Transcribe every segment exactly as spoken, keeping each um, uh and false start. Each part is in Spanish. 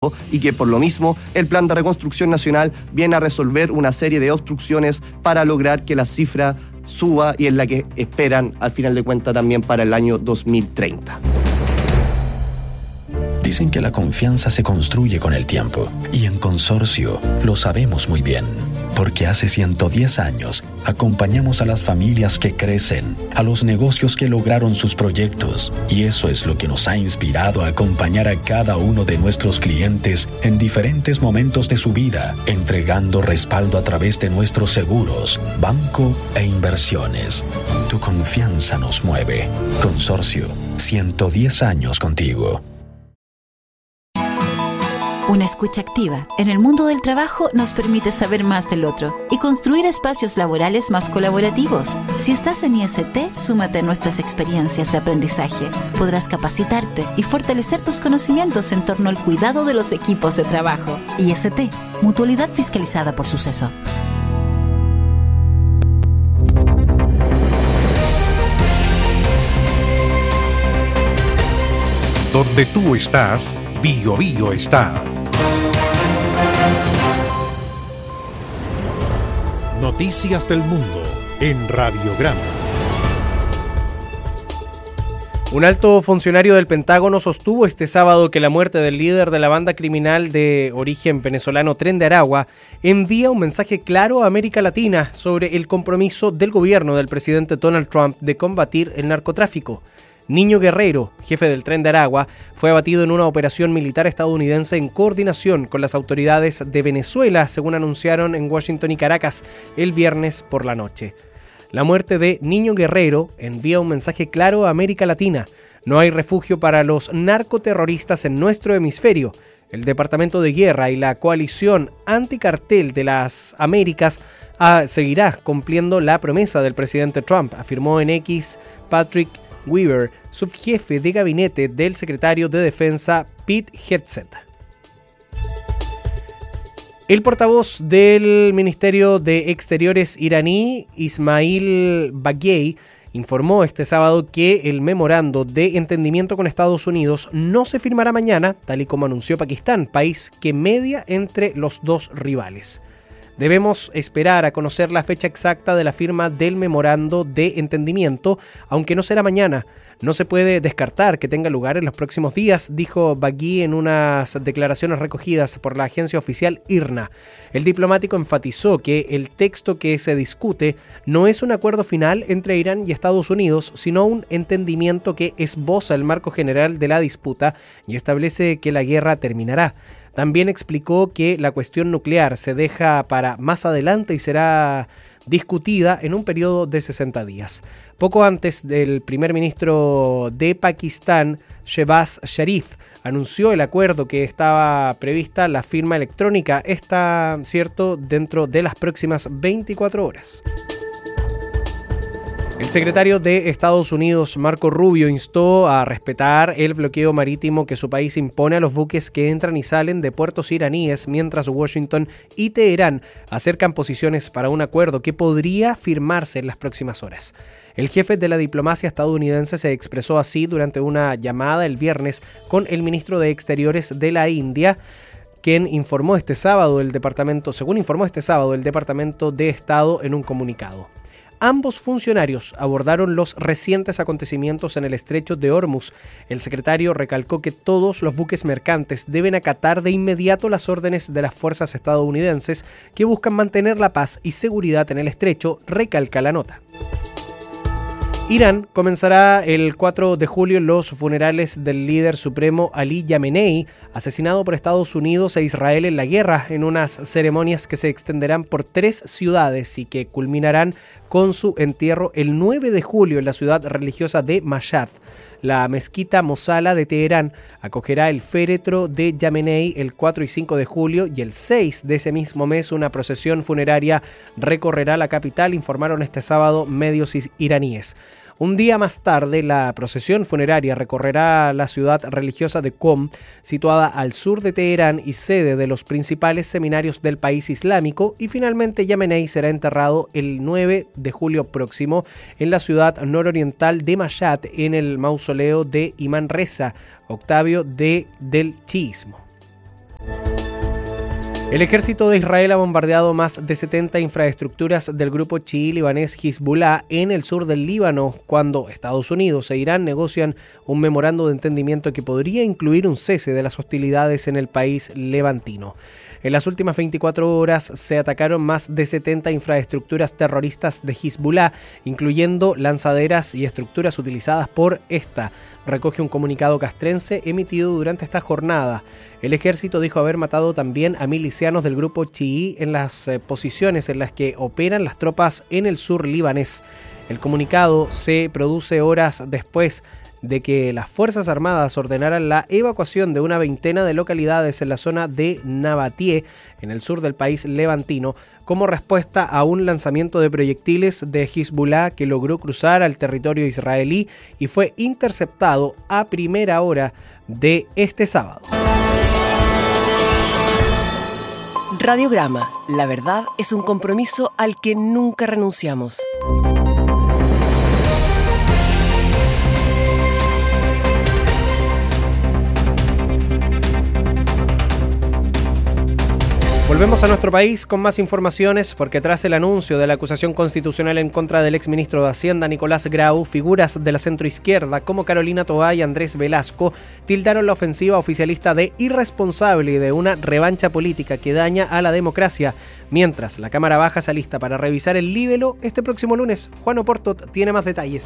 México y que por lo mismo el Plan de Reconstrucción Nacional viene a resolver una serie de obstrucciones para lograr que la cifra suba y es la que esperan al final de cuentas también para el año dos mil treinta. Dicen que la confianza se construye con el tiempo y en Consorcio lo sabemos muy bien, porque hace ciento diez años acompañamos a las familias que crecen, a los negocios que lograron sus proyectos, y eso es lo que nos ha inspirado a acompañar a cada uno de nuestros clientes en diferentes momentos de su vida, entregando respaldo a través de nuestros seguros, banco e inversiones. Tu confianza nos mueve. Consorcio, ciento diez años contigo. Una escucha activa en el mundo del trabajo nos permite saber más del otro y construir espacios laborales más colaborativos. Si estás en I S T, súmate a nuestras experiencias de aprendizaje. Podrás capacitarte y fortalecer tus conocimientos en torno al cuidado de los equipos de trabajo. I S T, Mutualidad Fiscalizada por Suceso. Donde tú estás, Bio Bio está. Noticias del Mundo en Radiograma. Un alto funcionario del Pentágono sostuvo este sábado que la muerte del líder de la banda criminal de origen venezolano Tren de Aragua envía un mensaje claro a América Latina sobre el compromiso del gobierno del presidente Donald Trump de combatir el narcotráfico. Niño Guerrero, jefe del Tren de Aragua, fue abatido en una operación militar estadounidense en coordinación con las autoridades de Venezuela, según anunciaron en Washington y Caracas el viernes por la noche. La muerte de Niño Guerrero envía un mensaje claro a América Latina. No hay refugio para los narcoterroristas en nuestro hemisferio. El Departamento de Guerra y la coalición anticartel de las Américas ah, seguirá cumpliendo la promesa del presidente Trump, afirmó en X Patrick Weaver, subjefe de gabinete del secretario de Defensa Pete Hegseth. El portavoz del Ministerio de Exteriores iraní, Ismail Baghei, informó este sábado que el memorando de entendimiento con Estados Unidos no se firmará mañana, tal y como anunció Pakistán, país que media entre los dos rivales. Debemos esperar a conocer la fecha exacta de la firma del memorando de entendimiento, aunque no será mañana. No se puede descartar que tenga lugar en los próximos días, dijo Baghei en unas declaraciones recogidas por la agencia oficial I R N A. El diplomático enfatizó que el texto que se discute no es un acuerdo final entre Irán y Estados Unidos, sino un entendimiento que esboza el marco general de la disputa y establece que la guerra terminará. También explicó que la cuestión nuclear se deja para más adelante y será discutida en un periodo de sesenta días. Poco antes del primer ministro de Pakistán, Shehbaz Sharif, anunció el acuerdo que estaba prevista la firma electrónica, está cierto, dentro de las próximas veinticuatro horas. El secretario de Estados Unidos, Marco Rubio, instó a respetar el bloqueo marítimo que su país impone a los buques que entran y salen de puertos iraníes, mientras Washington y Teherán acercan posiciones para un acuerdo que podría firmarse en las próximas horas. El jefe de la diplomacia estadounidense se expresó así durante una llamada el viernes con el ministro de Exteriores de la India, quien informó este sábado el departamento, según informó este sábado el Departamento de Estado en un comunicado. Ambos funcionarios abordaron los recientes acontecimientos en el estrecho de Hormuz. El secretario recalcó que todos los buques mercantes deben acatar de inmediato las órdenes de las fuerzas estadounidenses que buscan mantener la paz y seguridad en el estrecho, recalca la nota. Irán comenzará el cuatro de julio los funerales del líder supremo Ali Khamenei, asesinado por Estados Unidos e Israel en la guerra, en unas ceremonias que se extenderán por tres ciudades y que culminarán con su entierro el nueve de julio en la ciudad religiosa de Mashhad. La mezquita Mosala de Teherán acogerá el féretro de Khamenei el cuatro y cinco de julio y el seis de ese mismo mes una procesión funeraria recorrerá la capital, informaron este sábado medios iraníes. Un día más tarde, la procesión funeraria recorrerá la ciudad religiosa de Qom, situada al sur de Teherán y sede de los principales seminarios del país islámico, y finalmente Khamenei será enterrado el nueve de julio próximo en la ciudad nororiental de Mashhad, en el mausoleo de Imán Reza, Octavio de, del chiismo. El ejército de Israel ha bombardeado más de setenta infraestructuras del grupo chií libanés Hezbollah en el sur del Líbano, cuando Estados Unidos e Irán negocian un memorando de entendimiento que podría incluir un cese de las hostilidades en el país levantino. En las últimas veinticuatro horas se atacaron más de setenta infraestructuras terroristas de Hezbollah, incluyendo lanzaderas y estructuras utilizadas por esta, recoge un comunicado castrense emitido durante esta jornada. El ejército dijo haber matado también a milicianos del grupo chií en las eh, posiciones en las que operan las tropas en el sur libanés. El comunicado se produce horas después de que las Fuerzas Armadas ordenaran la evacuación de una veintena de localidades en la zona de Nabatie, en el sur del país levantino, como respuesta a un lanzamiento de proyectiles de Hezbollah que logró cruzar al territorio israelí y fue interceptado a primera hora de este sábado. Radiograma, la verdad es un compromiso al que nunca renunciamos. Volvemos a nuestro país con más informaciones porque tras el anuncio de la acusación constitucional en contra del exministro de Hacienda Nicolás Grau, figuras de la centroizquierda como Carolina Toá y Andrés Velasco tildaron la ofensiva oficialista de irresponsable y de una revancha política que daña a la democracia, mientras la Cámara Baja se alista para revisar el libelo este próximo lunes. Juan Oporto tiene más detalles.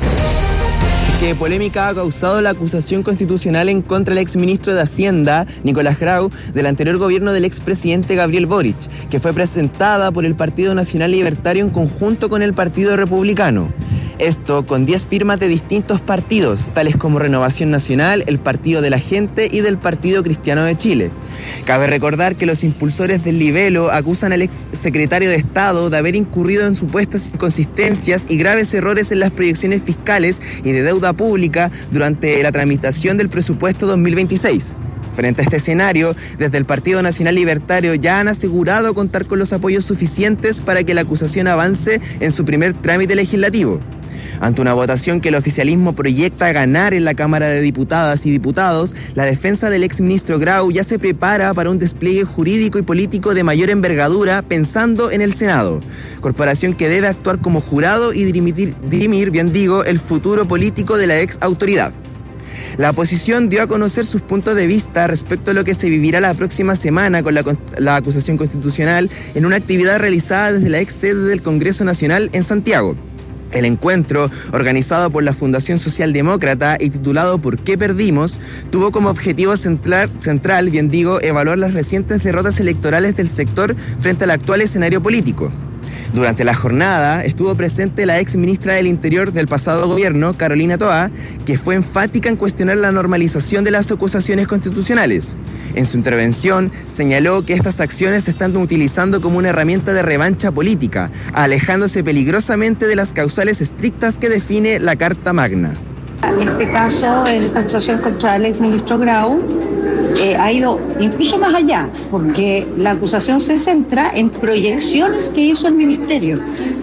¿Qué polémica ha causado la acusación constitucional en contra del exministro de Hacienda, Nicolás Grau, del anterior gobierno del expresidente Gabriel Boric, que fue presentada por el Partido Nacional Libertario en conjunto con el Partido Republicano? Esto con diez firmas de distintos partidos, tales como Renovación Nacional, el Partido de la Gente y del Partido Cristiano de Chile. Cabe recordar que los impulsores del libelo acusan al ex secretario de Estado de haber incurrido en supuestas inconsistencias y graves errores en las proyecciones fiscales y de deuda pública durante la tramitación del presupuesto dos mil veintiséis. Frente a este escenario, desde el Partido Nacional Libertario ya han asegurado contar con los apoyos suficientes para que la acusación avance en su primer trámite legislativo. Ante una votación que el oficialismo proyecta ganar en la Cámara de Diputadas y Diputados, la defensa del exministro Grau ya se prepara para un despliegue jurídico y político de mayor envergadura pensando en el Senado, corporación que debe actuar como jurado y dirimir, dirimir, bien digo, el futuro político de la ex autoridad. La oposición dio a conocer sus puntos de vista respecto a lo que se vivirá la próxima semana con la, la acusación constitucional en una actividad realizada desde la ex sede del Congreso Nacional en Santiago. El encuentro, organizado por la Fundación Socialdemócrata y titulado ¿Por qué perdimos?, tuvo como objetivo central, central, bien digo, evaluar las recientes derrotas electorales del sector frente al actual escenario político. Durante la jornada estuvo presente la ex ministra del Interior del pasado gobierno, Carolina Toá, que fue enfática en cuestionar la normalización de las acusaciones constitucionales. En su intervención señaló que estas acciones se están utilizando como una herramienta de revancha política, alejándose peligrosamente de las causales estrictas que define la Carta Magna. En este caso, en esta acusación contra el exministro Grau, Eh, ha ido incluso más allá, porque la acusación se centra en proyecciones que hizo el ministerio,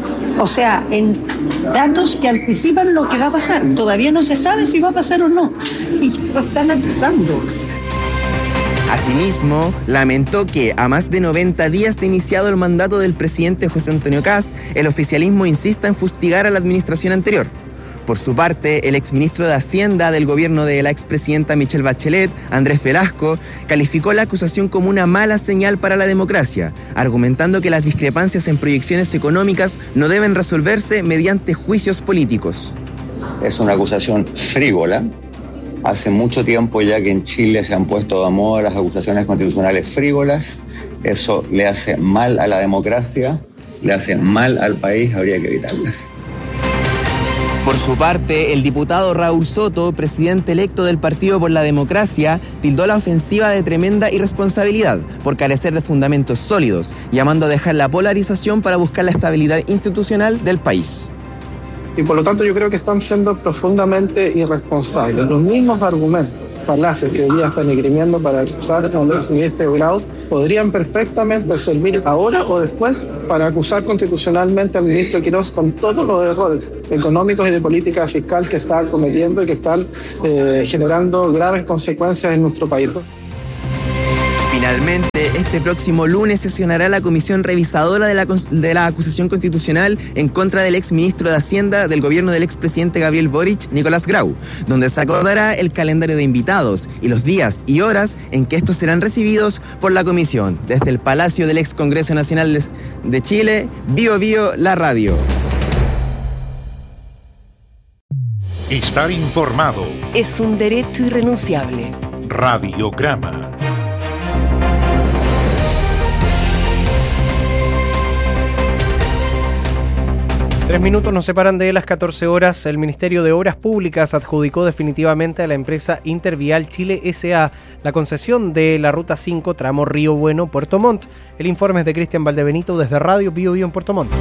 o sea, en datos que anticipan lo que va a pasar. Todavía no se sabe si va a pasar o no, y lo están empezando. Asimismo, lamentó que, a más de noventa días de iniciado el mandato del presidente José Antonio Kast, el oficialismo insista en fustigar a la administración anterior. Por su parte, el exministro de Hacienda del gobierno de la expresidenta Michelle Bachelet, Andrés Velasco, calificó la acusación como una mala señal para la democracia, argumentando que las discrepancias en proyecciones económicas no deben resolverse mediante juicios políticos. Es una acusación frívola. Hace mucho tiempo ya que en Chile se han puesto de moda las acusaciones constitucionales frívolas. Eso le hace mal a la democracia, le hace mal al país, habría que evitarlas. Por su parte, el diputado Raúl Soto, presidente electo del Partido por la Democracia, tildó la ofensiva de tremenda irresponsabilidad por carecer de fundamentos sólidos, llamando a dejar la polarización para buscar la estabilidad institucional del país. Y por lo tanto yo creo que están siendo profundamente irresponsables. Los mismos argumentos falaces que hoy día están esgrimiendo para acusar a un exministro Grau podrían perfectamente servir ahora o después para acusar constitucionalmente al ministro Quirós con todos los errores económicos y de política fiscal que está cometiendo y que están eh, generando graves consecuencias en nuestro país. Finalmente, este próximo lunes sesionará la comisión revisadora de la, de la acusación constitucional en contra del exministro de Hacienda del gobierno del expresidente Gabriel Boric, Nicolás Grau, donde se acordará el calendario de invitados y los días y horas en que estos serán recibidos por la comisión. Desde el Palacio del Ex Congreso Nacional de, de Chile, Bio Bio, la radio. Estar informado es un derecho irrenunciable. Radiograma. Tres minutos nos separan de las catorce horas. El Ministerio de Obras Públicas adjudicó definitivamente a la empresa Intervial Chile S A la concesión de la Ruta cinco, tramo Río Bueno-Puerto Montt. El informe es de Cristian Valdebenito desde Radio Bio Bio en Puerto Montt.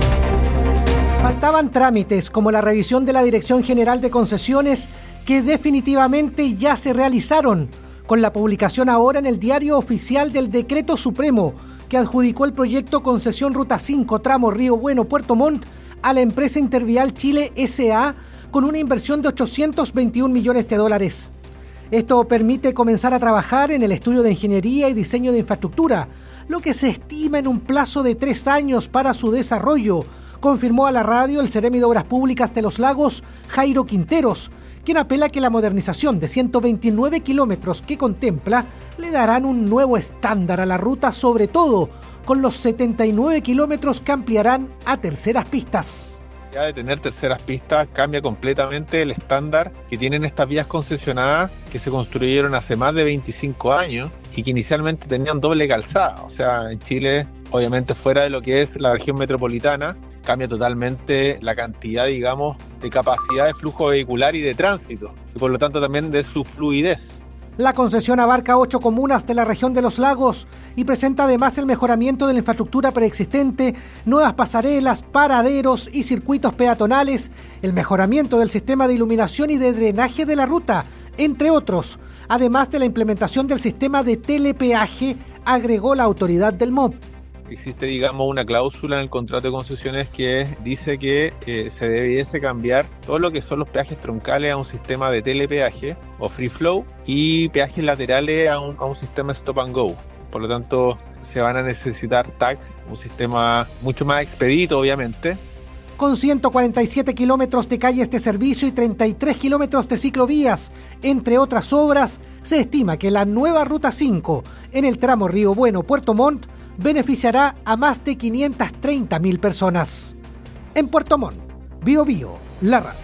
Faltaban trámites como la revisión de la Dirección General de Concesiones que definitivamente ya se realizaron, con la publicación ahora en el Diario Oficial del Decreto Supremo que adjudicó el proyecto Concesión Ruta cinco, tramo Río Bueno-Puerto Montt a la empresa Intervial Chile S A con una inversión de ochocientos veintiún millones de dólares. Esto permite comenzar a trabajar en el estudio de ingeniería y diseño de infraestructura, lo que se estima en un plazo de tres años para su desarrollo, confirmó a la radio el Seremi de Obras Públicas de Los Lagos, Jairo Quinteros, quien apela que la modernización de ciento veintinueve kilómetros que contempla le darán un nuevo estándar a la ruta, sobre todo con los setenta y nueve kilómetros que ampliarán a terceras pistas. Ya de tener terceras pistas cambia completamente el estándar que tienen estas vías concesionadas que se construyeron hace más de veinticinco años y que inicialmente tenían doble calzada. O sea, en Chile, obviamente fuera de lo que es la región metropolitana, cambia totalmente la cantidad, digamos, de capacidad de flujo vehicular y de tránsito, y por lo tanto también de su fluidez. La concesión abarca ocho comunas de la región de Los Lagos y presenta además el mejoramiento de la infraestructura preexistente, nuevas pasarelas, paraderos y circuitos peatonales, el mejoramiento del sistema de iluminación y de drenaje de la ruta, entre otros, además de la implementación del sistema de telepeaje, agregó la autoridad del M O P. Existe, digamos, una cláusula en el contrato de concesiones que dice que eh, se debiese cambiar todo lo que son los peajes troncales a un sistema de telepeaje o free flow y peajes laterales a un, a un sistema stop and go. Por lo tanto, se van a necesitar T A C, un sistema mucho más expedito, obviamente. Con ciento cuarenta y siete kilómetros de calles de servicio y treinta y tres kilómetros de ciclovías, entre otras obras, se estima que la nueva Ruta cinco en el tramo Río Bueno-Puerto Montt beneficiará a más de quinientas treinta mil personas. En Puerto Montt, Bio Bio, la radio.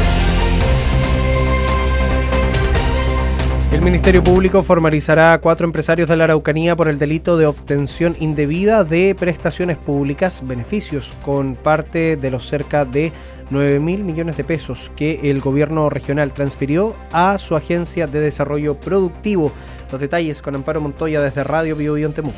El Ministerio Público formalizará a cuatro empresarios de la Araucanía por el delito de obtención indebida de prestaciones públicas, beneficios, con parte de los cerca de nueve mil millones de pesos que el gobierno regional transfirió a su agencia de desarrollo productivo. Los detalles con Amparo Montoya desde Radio Bio Bio en Temuco.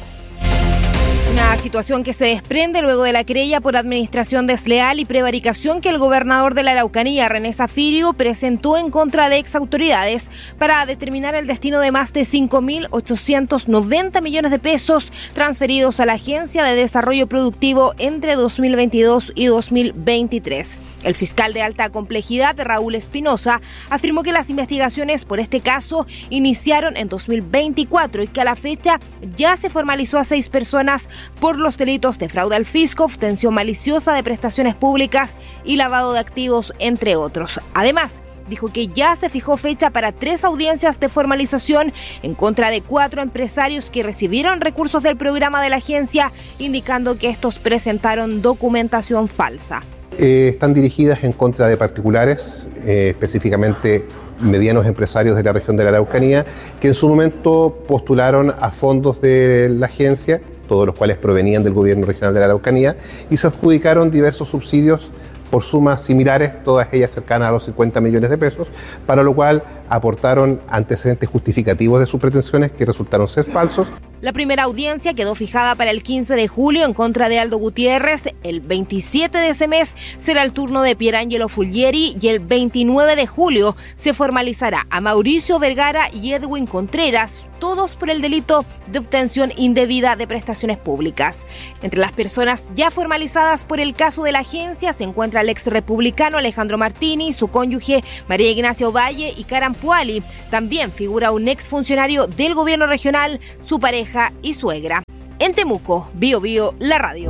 Una situación que se desprende luego de la querella por administración desleal y prevaricación que el gobernador de la Araucanía, René Zafirio, presentó en contra de exautoridades para determinar el destino de más de cinco mil ochocientos noventa millones de pesos transferidos a la Agencia de Desarrollo Productivo entre dos mil veintidós y dos mil veintitrés. El fiscal de alta complejidad, Raúl Espinosa, afirmó que las investigaciones por este caso iniciaron en dos mil veinticuatro y que a la fecha ya se formalizó a seis personas por los delitos de fraude al fisco, obtención maliciosa de prestaciones públicas y lavado de activos, entre otros. Además, dijo que ya se fijó fecha para tres audiencias de formalización en contra de cuatro empresarios que recibieron recursos del programa de la agencia, indicando que estos presentaron documentación falsa. Eh, están dirigidas en contra de particulares, eh, específicamente medianos empresarios de la región de la Araucanía, que en su momento postularon a fondos de la agencia, todos los cuales provenían del gobierno regional de la Araucanía, y se adjudicaron diversos subsidios por sumas similares, todas ellas cercanas a los cincuenta millones de pesos, para lo cual aportaron antecedentes justificativos de sus pretensiones que resultaron ser falsos. La primera audiencia quedó fijada para el quince de julio en contra de Aldo Gutiérrez. El veintisiete de ese mes será el turno de Pierangelo Fulgieri y el veintinueve de julio se formalizará a Mauricio Vergara y Edwin Contreras, todos por el delito de obtención indebida de prestaciones públicas. Entre las personas ya formalizadas por el caso de la agencia se encuentra el ex republicano Alejandro Martini, su cónyuge María Ignacia Ovalle y Karam Campoali. También figura un exfuncionario del gobierno regional, su pareja y suegra. En Temuco, Bio Bio, la radio.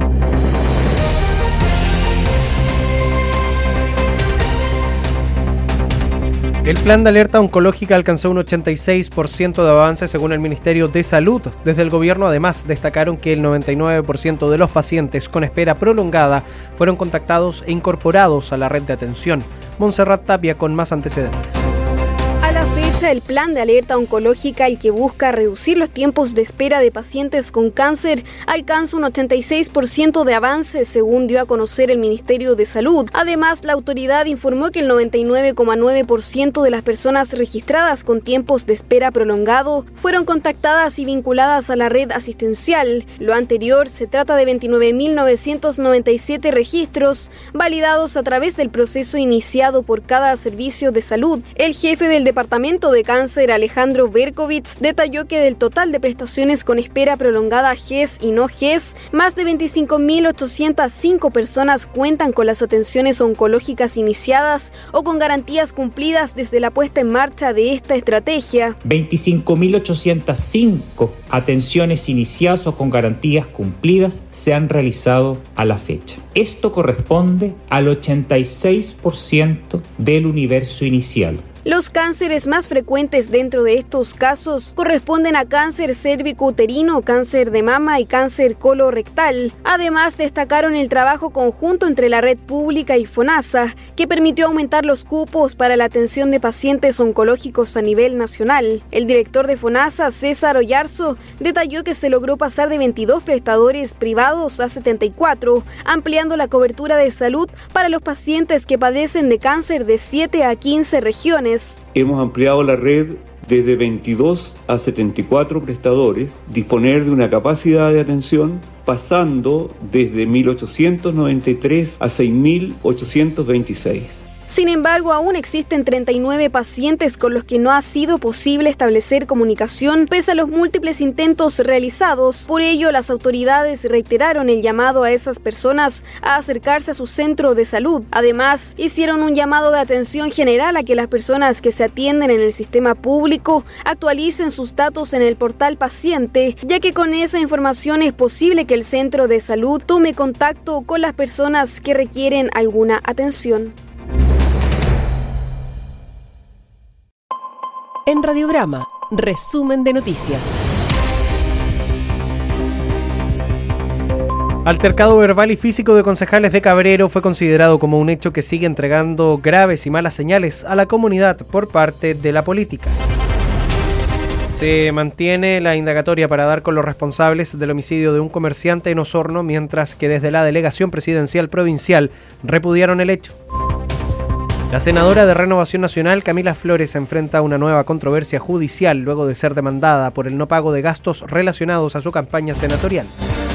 El plan de alerta oncológica alcanzó un ochenta y seis por ciento de avance según el Ministerio de Salud. Desde el gobierno además destacaron que el noventa y nueve por ciento de los pacientes con espera prolongada fueron contactados e incorporados a la red de atención. Montserrat Tapia con más antecedentes. A la fecha, el plan de alerta oncológica, el que busca reducir los tiempos de espera de pacientes con cáncer, alcanza un ochenta y seis por ciento de avance, según dio a conocer el Ministerio de Salud. Además, la autoridad informó que el noventa y nueve coma nueve por ciento de las personas registradas con tiempos de espera prolongado fueron contactadas y vinculadas a la red asistencial. Lo anterior se trata de veintinueve mil novecientos noventa y siete registros validados a través del proceso iniciado por cada servicio de salud. El jefe del Departamento de Cáncer, Alejandro Berkovitz, detalló que del total de prestaciones con espera prolongada G E S y no G E S, más de veinticinco mil ochocientas cinco personas cuentan con las atenciones oncológicas iniciadas o con garantías cumplidas desde la puesta en marcha de esta estrategia. veinticinco mil ochocientas cinco atenciones iniciadas o con garantías cumplidas se han realizado a la fecha. Esto corresponde al ochenta y seis por ciento del universo inicial. Los cánceres más frecuentes dentro de estos casos corresponden a cáncer cérvico-uterino, cáncer de mama y cáncer colorectal. Además, destacaron el trabajo conjunto entre la red pública y FONASA, que permitió aumentar los cupos para la atención de pacientes oncológicos a nivel nacional. El director de FONASA, César Oyarzo, detalló que se logró pasar de veintidós prestadores privados a setenta y cuatro, ampliando la cobertura de salud para los pacientes que padecen de cáncer de siete a quince regiones. Hemos ampliado la red desde veintidós a setenta y cuatro prestadores, disponer de una capacidad de atención pasando desde mil ochocientos noventa y tres a seis mil ochocientos veintiséis. Sin embargo, aún existen treinta y nueve pacientes con los que no ha sido posible establecer comunicación pese a los múltiples intentos realizados. Por ello, las autoridades reiteraron el llamado a esas personas a acercarse a su centro de salud. Además, hicieron un llamado de atención general a que las personas que se atienden en el sistema público actualicen sus datos en el portal paciente, ya que con esa información es posible que el centro de salud tome contacto con las personas que requieren alguna atención. En Radiograma, resumen de noticias. Altercado verbal y físico de concejales de Cabrero fue considerado como un hecho que sigue entregando graves y malas señales a la comunidad por parte de la política. Se mantiene la indagatoria para dar con los responsables del homicidio de un comerciante en Osorno, mientras que desde la Delegación Presidencial Provincial repudiaron el hecho. La senadora de Renovación Nacional, Camila Flores, se enfrenta a una nueva controversia judicial luego de ser demandada por el no pago de gastos relacionados a su campaña senatorial.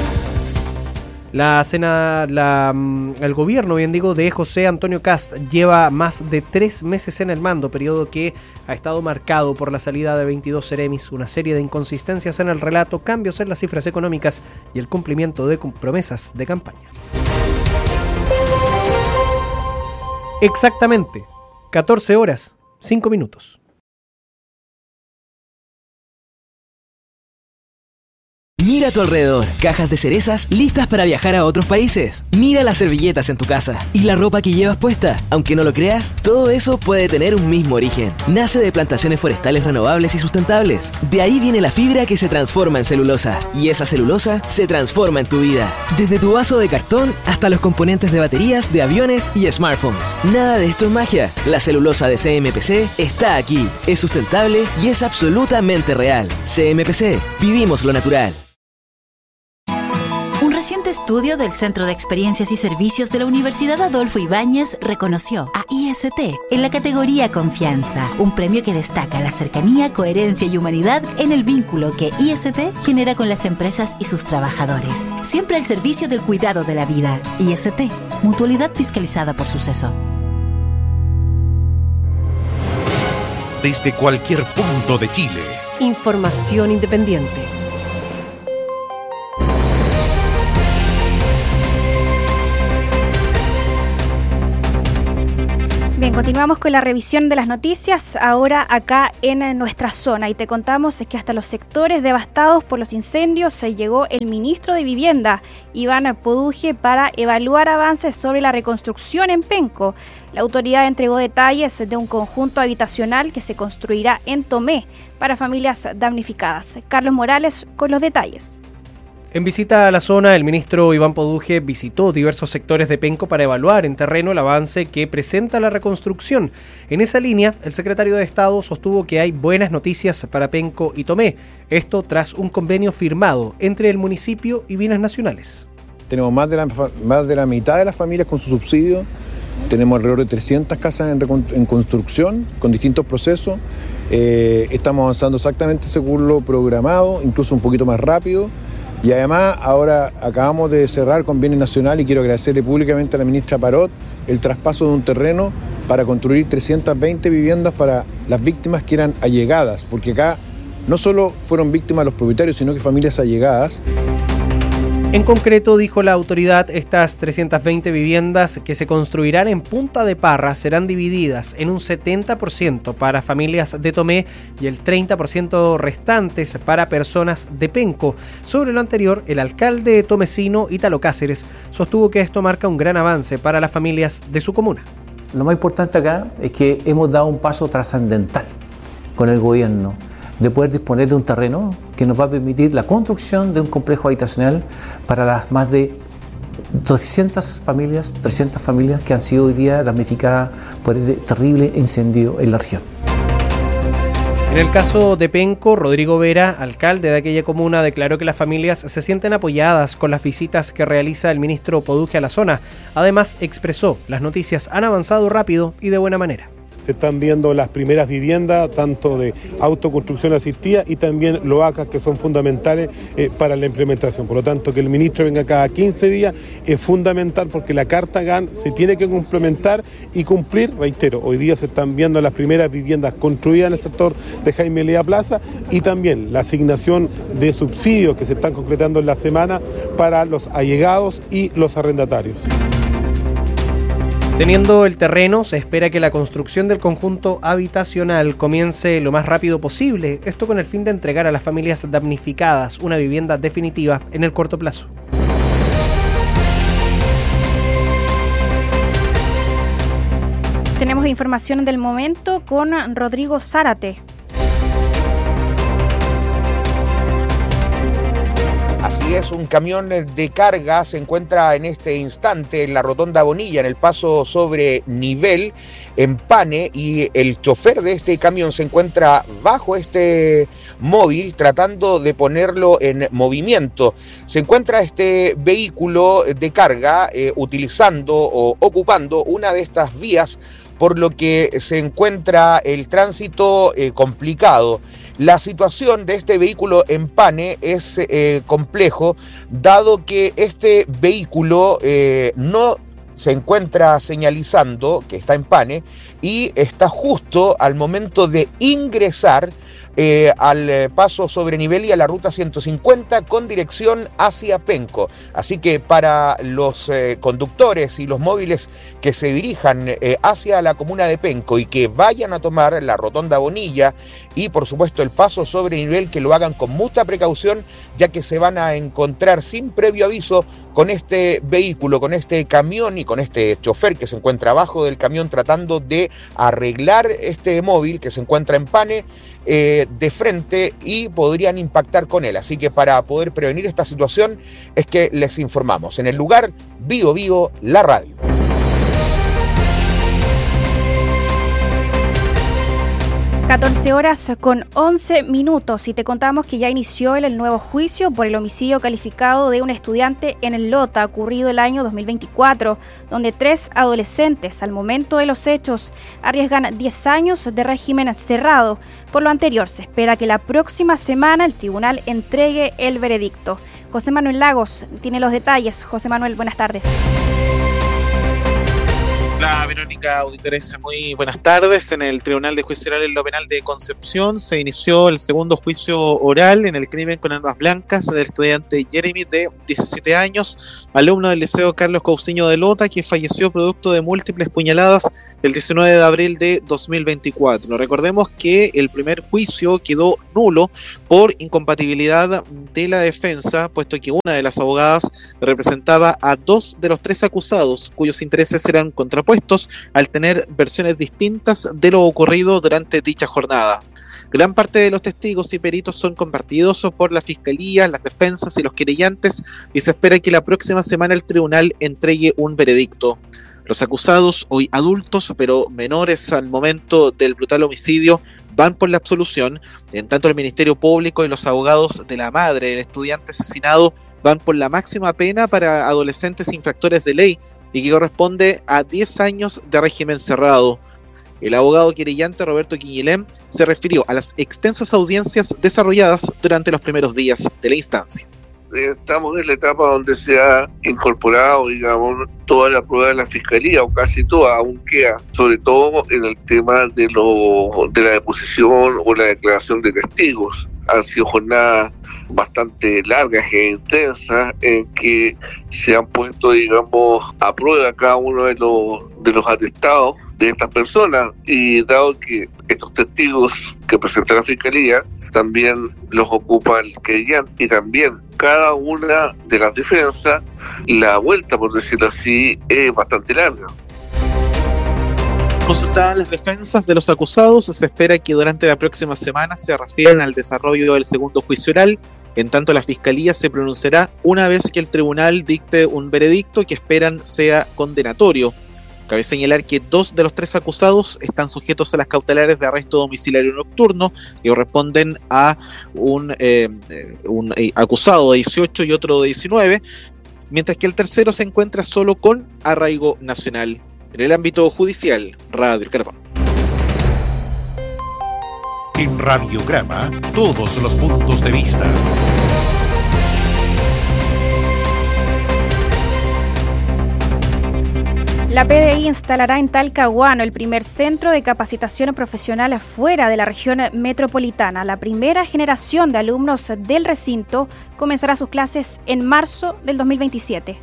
La Sena, la, el gobierno, bien digo, de José Antonio Kast lleva más de tres meses en el mando, periodo que ha estado marcado por la salida de veintidós seremis, una serie de inconsistencias en el relato, cambios en las cifras económicas y el cumplimiento de promesas de campaña. Exactamente, catorce horas, cinco minutos. Mira a tu alrededor, cajas de cerezas listas para viajar a otros países. Mira las servilletas en tu casa y la ropa que llevas puesta. Aunque no lo creas, todo eso puede tener un mismo origen. Nace de plantaciones forestales renovables y sustentables. De ahí viene la fibra que se transforma en celulosa. Y esa celulosa se transforma en tu vida. Desde tu vaso de cartón hasta los componentes de baterías, de aviones y smartphones. Nada de esto es magia. La celulosa de C M P C está aquí. Es sustentable y es absolutamente real. C M P C. Vivimos lo natural. Un reciente estudio del Centro de Experiencias y Servicios de la Universidad Adolfo Ibáñez reconoció a I S T en la categoría Confianza, un premio que destaca la cercanía, coherencia y humanidad en el vínculo que I S T genera con las empresas y sus trabajadores. Siempre al servicio del cuidado de la vida. I S T, mutualidad fiscalizada por Suceso. Desde cualquier punto de Chile. Información independiente. Bien, Bien, continuamos con la revisión de las noticias, ahora acá en nuestra zona, y te contamos que hasta los sectores devastados por los incendios se llegó el ministro de Vivienda, Iván Poduje, para evaluar avances sobre la reconstrucción en Penco. La autoridad entregó detalles de un conjunto habitacional que se construirá en Tomé para familias damnificadas. Carlos Morales con los detalles. En visita a la zona, el ministro Iván Poduje visitó diversos sectores de Penco para evaluar en terreno el avance que presenta la reconstrucción. En esa línea, el secretario de Estado sostuvo que hay buenas noticias para Penco y Tomé, esto tras un convenio firmado entre el municipio y Bienes Nacionales. Tenemos más de la, más de la mitad de las familias con su subsidio, tenemos alrededor de trescientas casas en, en construcción con distintos procesos, eh, estamos avanzando exactamente según lo programado, incluso un poquito más rápido. Y además ahora acabamos de cerrar con Bienes Nacional y quiero agradecerle públicamente a la ministra Parot el traspaso de un terreno para construir trescientas veinte viviendas para las víctimas que eran allegadas, porque acá no solo fueron víctimas los propietarios, sino que familias allegadas. En concreto, dijo la autoridad, estas trescientas veinte viviendas que se construirán en Punta de Parra serán divididas en un setenta por ciento para familias de Tomé y el treinta por ciento restantes para personas de Penco. Sobre lo anterior, el alcalde tomecino, Ítalo Cáceres, sostuvo que esto marca un gran avance para las familias de su comuna. Lo más importante acá es que hemos dado un paso trascendental con el gobierno de poder disponer de un terreno que nos va a permitir la construcción de un complejo habitacional para las más de doscientas familias, trescientas familias que han sido hoy día damnificadas por el terrible incendio en la región. En el caso de Penco, Rodrigo Vera, alcalde de aquella comuna, declaró que las familias se sienten apoyadas con las visitas que realiza el ministro Poduje a la zona. Además, expresó, las noticias han avanzado rápido y de buena manera. Se están viendo las primeras viviendas, tanto de autoconstrucción asistida y también loacas, que son fundamentales eh, para la implementación. Por lo tanto, que el ministro venga cada quince días es fundamental porque la Carta GAN se tiene que complementar y cumplir. Reitero, hoy día se están viendo las primeras viviendas construidas en el sector de Jaime Lea Plaza y también la asignación de subsidios que se están concretando en la semana para los allegados y los arrendatarios. Teniendo el terreno, se espera que la construcción del conjunto habitacional comience lo más rápido posible, esto con el fin de entregar a las familias damnificadas una vivienda definitiva en el corto plazo. Tenemos información del momento con Rodrigo Zárate. Así es, un camión de carga se encuentra en este instante en la rotonda Bonilla, en el paso sobre nivel, en Pane, y el chofer de este camión se encuentra bajo este móvil tratando de ponerlo en movimiento. Se encuentra este vehículo de carga eh, utilizando o ocupando una de estas vías, por lo que se encuentra el tránsito eh, complicado. La situación de este vehículo en Pane es eh, complejo, dado que este vehículo eh, no se encuentra señalizando que está en Pane y está justo al momento de ingresar Eh, al eh, paso sobre nivel y a la ruta ciento cincuenta con dirección hacia Penco. Así que para los eh, conductores y los móviles que se dirijan eh, hacia la comuna de Penco y que vayan a tomar la rotonda Bonilla y por supuesto el paso sobre nivel, que lo hagan con mucha precaución, ya que se van a encontrar sin previo aviso con este vehículo, con este camión y con este chofer que se encuentra abajo del camión tratando de arreglar este móvil que se encuentra en Pane eh, de frente, y podrían impactar con él. Así que para poder prevenir esta situación es que les informamos. En el lugar, Vivo Vivo, la radio. catorce horas con once minutos y te contamos que ya inició el nuevo juicio por el homicidio calificado de un estudiante en el Lota ocurrido el año dos mil veinticuatro, donde tres adolescentes al momento de los hechos arriesgan diez años de régimen cerrado. Por lo anterior, se espera que la próxima semana el tribunal entregue el veredicto. José Manuel Lagos tiene los detalles. José Manuel, buenas tardes. Hola Verónica, auditores, muy buenas tardes. En el Tribunal de Juicio Oral en lo Penal de Concepción se inició el segundo juicio oral en el crimen con armas blancas del estudiante Jeremy de diecisiete años, alumno del Liceo Carlos Cousiño de Lota, que falleció producto de múltiples puñaladas el diecinueve de abril de dos mil veinticuatro. Recordemos que el primer juicio quedó nulo por incompatibilidad de la defensa, puesto que una de las abogadas representaba a dos de los tres acusados, cuyos intereses eran contrapuestos al tener versiones distintas de lo ocurrido durante dicha jornada. Gran parte de los testigos y peritos son compartidos por la Fiscalía, las defensas y los querellantes, y se espera que la próxima semana el tribunal entregue un veredicto. Los acusados, hoy adultos pero menores al momento del brutal homicidio, van por la absolución, en tanto el Ministerio Público y los abogados de la madre del estudiante asesinado van por la máxima pena para adolescentes infractores de ley, y que corresponde a diez años de régimen cerrado. El abogado querellante Roberto Quiñilén se refirió a las extensas audiencias desarrolladas durante los primeros días de la instancia. Estamos en la etapa donde se ha incorporado, digamos, toda la prueba de la Fiscalía, o casi toda, aún queda, sobre todo en el tema de, lo, de la deposición o la declaración de testigos. Han sido jornadas bastante largas e intensas en que se han puesto, digamos, a prueba cada uno de los, de los atestados de estas personas, y dado que estos testigos que presenta la Fiscalía también los ocupa el querellante y también cada una de las defensas, la vuelta, por decirlo así, es bastante larga. Consultadas las defensas de los acusados, se espera que durante la próxima semana se refieran al desarrollo del segundo juicio oral. En tanto, la Fiscalía se pronunciará una vez que el tribunal dicte un veredicto que esperan sea condenatorio. Cabe señalar que dos de los tres acusados están sujetos a las cautelares de arresto domiciliario nocturno, que corresponden a un, eh, un eh, acusado de dieciocho y otro de diecinueve, mientras que el tercero se encuentra solo con arraigo nacional. En el ámbito judicial, Radio El Carapán. En Radiograma, todos los puntos de vista. La P D I instalará en Talcahuano el primer centro de capacitación profesional fuera de la región metropolitana. La primera generación de alumnos del recinto comenzará sus clases en marzo del dos mil veintisiete.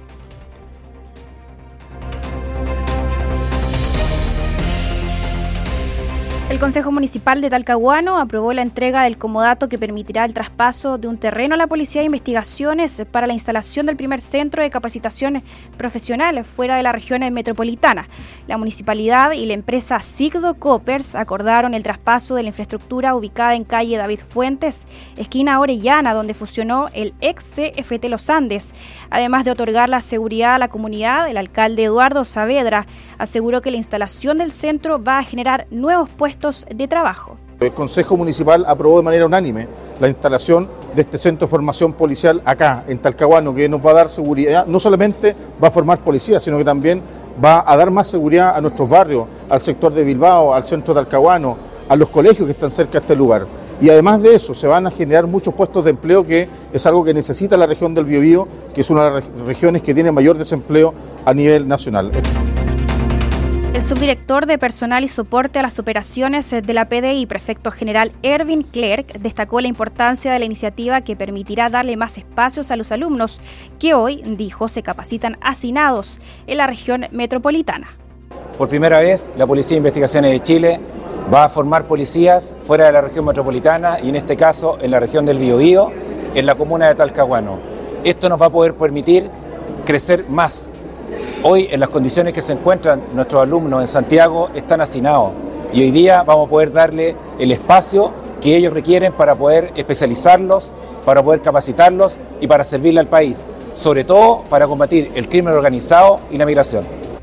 El Consejo Municipal de Talcahuano aprobó la entrega del comodato que permitirá el traspaso de un terreno a la Policía de Investigaciones para la instalación del primer centro de capacitación profesional fuera de la región metropolitana. La municipalidad y la empresa Sigdo Coppers acordaron el traspaso de la infraestructura ubicada en calle David Fuentes, esquina Orellana, donde fusionó el ex C F T Los Andes. Además de otorgar la seguridad a la comunidad, el alcalde Eduardo Saavedra aseguró que la instalación del centro va a generar nuevos puestos de trabajo. El Consejo Municipal aprobó de manera unánime la instalación de este centro de formación policial acá, en Talcahuano, que nos va a dar seguridad, no solamente va a formar policías, sino que también va a dar más seguridad a nuestros barrios, al sector de Bilbao, al centro de Talcahuano, a los colegios que están cerca de este lugar. Y además de eso, se van a generar muchos puestos de empleo, que es algo que necesita la región del Biobío, que es una de las regiones que tiene mayor desempleo a nivel nacional. El subdirector de Personal y Soporte a las Operaciones de la P D I, prefecto general Erwin Clerc, destacó la importancia de la iniciativa que permitirá darle más espacios a los alumnos que hoy, dijo, se capacitan hacinados en la región metropolitana. Por primera vez, la Policía de Investigaciones de Chile va a formar policías fuera de la región metropolitana y en este caso en la región del Biobío, en la comuna de Talcahuano. Esto nos va a poder permitir crecer más. Hoy, en las condiciones que se encuentran nuestros alumnos en Santiago, están hacinados y hoy día vamos a poder darle el espacio que ellos requieren para poder especializarlos, para poder capacitarlos y para servirle al país, sobre todo para combatir el crimen organizado y la migración.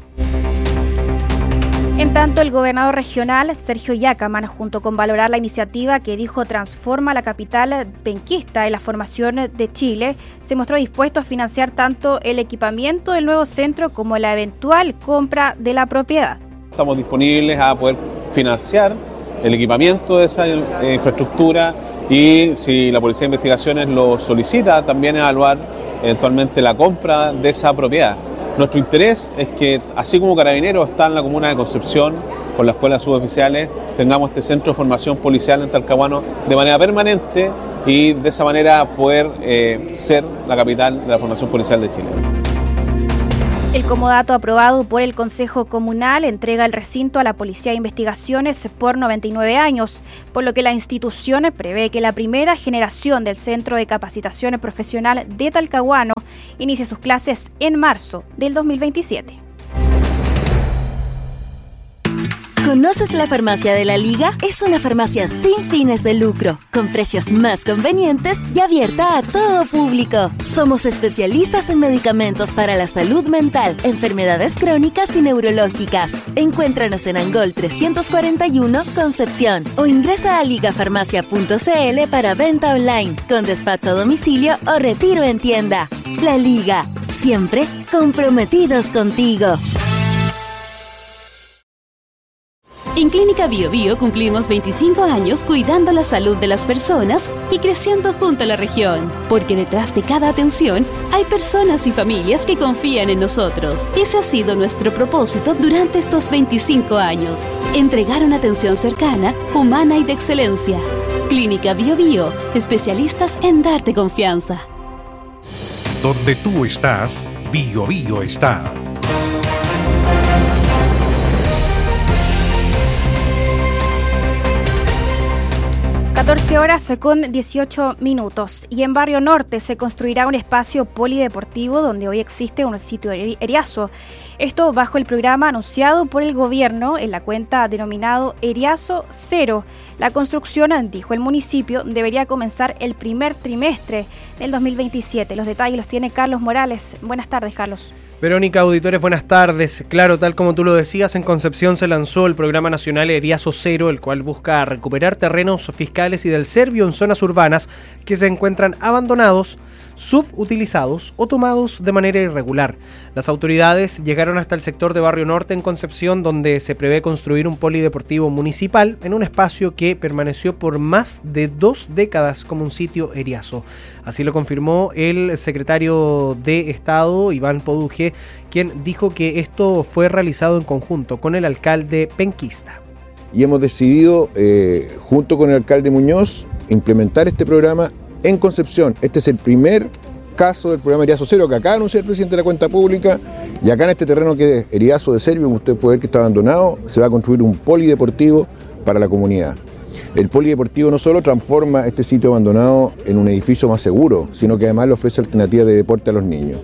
En tanto, el gobernador regional, Sergio Yacaman, junto con valorar la iniciativa que dijo transforma la capital penquista en la formación de Chile, se mostró dispuesto a financiar tanto el equipamiento del nuevo centro como la eventual compra de la propiedad. Estamos disponibles a poder financiar el equipamiento de esa eh, infraestructura y, si la Policía de Investigaciones lo solicita, también evaluar eventualmente la compra de esa propiedad. Nuestro interés es que, así como Carabineros está en la comuna de Concepción, con la escuela de suboficiales, tengamos este centro de formación policial en Talcahuano de manera permanente y de esa manera poder eh, ser la capital de la formación policial de Chile. El comodato aprobado por el Consejo Comunal entrega el recinto a la Policía de Investigaciones por noventa y nueve años, por lo que la institución prevé que la primera generación del Centro de Capacitación Profesional de Talcahuano inicie sus clases en marzo del dos mil veintisiete. ¿Conoces la Farmacia de la Liga? Es una farmacia sin fines de lucro, con precios más convenientes y abierta a todo público. Somos especialistas en medicamentos para la salud mental, enfermedades crónicas y neurológicas. Encuéntranos en Angol trescientos cuarenta y uno, Concepción, o ingresa a ligafarmacia punto c l para venta online, con despacho a domicilio o retiro en tienda. La Liga, siempre comprometidos contigo. En Clínica Bio Bio cumplimos veinticinco años cuidando la salud de las personas y creciendo junto a la región, porque detrás de cada atención hay personas y familias que confían en nosotros. Ese ha sido nuestro propósito durante estos veinticinco años, entregar una atención cercana, humana y de excelencia. Clínica Bio Bio, especialistas en darte confianza. Donde tú estás, Bio Bio está. catorce horas con dieciocho minutos y en Barrio Norte se construirá un espacio polideportivo donde hoy existe un sitio Eriazo. Esto bajo el programa anunciado por el gobierno en la cuenta denominado Eriazo Cero. La construcción, dijo el municipio, debería comenzar el primer trimestre del dos mil veintisiete. Los detalles los tiene Carlos Morales. Buenas tardes, Carlos. Verónica, auditores, buenas tardes. Claro, tal como tú lo decías, en Concepción se lanzó el programa nacional Eriazo Cero, el cual busca recuperar terrenos fiscales y del Servio en zonas urbanas que se encuentran abandonados, subutilizados o tomados de manera irregular. Las autoridades llegaron hasta el sector de Barrio Norte en Concepción, donde se prevé construir un polideportivo municipal en un espacio que permaneció por más de dos décadas como un sitio Eriazo. Así lo confirmó el secretario de Estado, Iván Poduje, quien dijo que esto fue realizado en conjunto con el alcalde penquista. Y hemos decidido, eh, junto con el alcalde Muñoz, implementar este programa en Concepción. Este es el primer caso del programa Eriazo Cero que acaba de anunciar el presidente de la cuenta pública, y acá en este terreno que es Eriazo de Servio, como usted puede ver que está abandonado, se va a construir un polideportivo para la comunidad. El polideportivo no solo transforma este sitio abandonado en un edificio más seguro, sino que además le ofrece alternativas de deporte a los niños.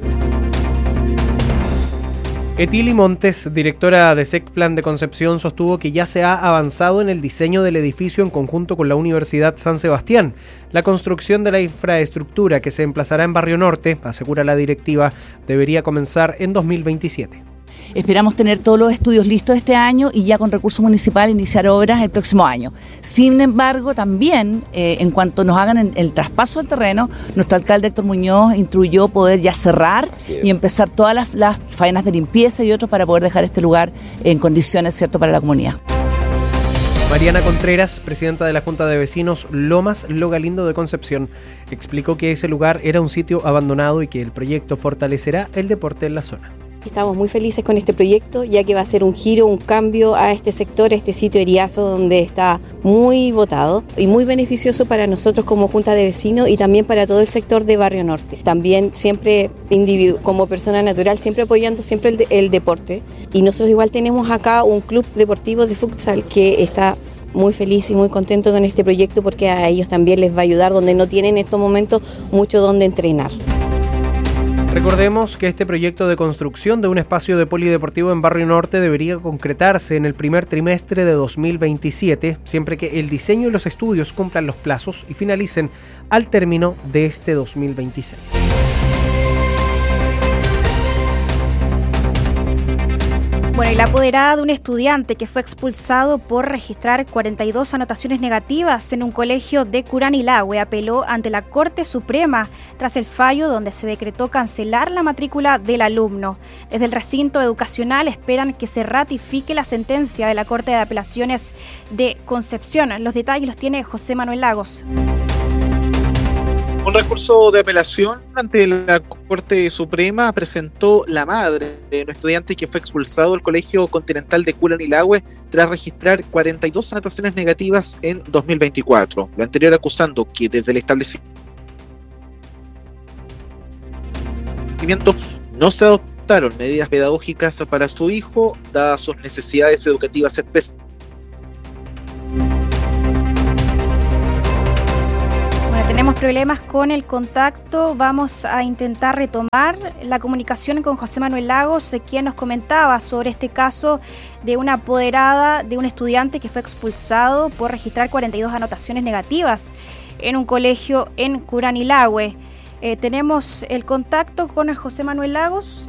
Etili Montes, directora de SECPLAN de Concepción, sostuvo que ya se ha avanzado en el diseño del edificio en conjunto con la Universidad San Sebastián. La construcción de la infraestructura que se emplazará en Barrio Norte, asegura la directiva, debería comenzar en dos mil veintisiete. Esperamos tener todos los estudios listos este año y ya con recurso municipal iniciar obras el próximo año. Sin embargo, también eh, en cuanto nos hagan el, el traspaso del terreno, nuestro alcalde Héctor Muñoz instruyó poder ya cerrar y empezar todas las, las faenas de limpieza y otros para poder dejar este lugar en condiciones, ¿cierto?, para la comunidad. Mariana Contreras, presidenta de la Junta de Vecinos Lomas Logalindo de Concepción, explicó que ese lugar era un sitio abandonado y que el proyecto fortalecerá el deporte en la zona. Estamos muy felices con este proyecto, ya que va a ser un giro, un cambio a este sector, a este sitio Eriazo, donde está muy votado y muy beneficioso para nosotros como Junta de Vecinos y también para todo el sector de Barrio Norte. También siempre individu- como persona natural, siempre apoyando siempre el, de- el deporte. Y nosotros igual tenemos acá un club deportivo de futsal que está muy feliz y muy contento con este proyecto, porque a ellos también les va a ayudar donde no tienen en estos momentos mucho donde entrenar. Recordemos que este proyecto de construcción de un espacio de polideportivo en Barrio Norte debería concretarse en el primer trimestre de dos mil veintisiete, siempre que el diseño y los estudios cumplan los plazos y finalicen al término de este dos mil veintiséis. Bueno, y la apoderada de un estudiante que fue expulsado por registrar cuarenta y dos anotaciones negativas en un colegio de Curanilahue apeló ante la Corte Suprema tras el fallo donde se decretó cancelar la matrícula del alumno. Desde el recinto educacional esperan que se ratifique la sentencia de la Corte de Apelaciones de Concepción. Los detalles los tiene José Manuel Lagos. Un recurso de apelación ante la Corte Suprema presentó la madre de un estudiante que fue expulsado del Colegio Continental de Curanilahue tras registrar cuarenta y dos anotaciones negativas en dos mil veinticuatro. Lo anterior acusando que desde el establecimiento no se adoptaron medidas pedagógicas para su hijo, dadas sus necesidades educativas específicas. Tenemos problemas con el contacto, vamos a intentar retomar la comunicación con José Manuel Lagos, quien nos comentaba sobre este caso de una apoderada de un estudiante que fue expulsado por registrar cuarenta y dos anotaciones negativas en un colegio en Curanilahue. Eh, tenemos el contacto con José Manuel Lagos.